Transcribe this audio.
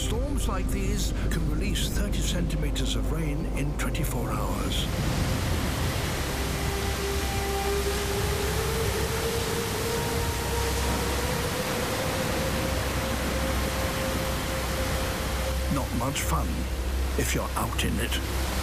Storms like these can release 30 centimeters of rain in 24 hours. Not much fun if you're out in it.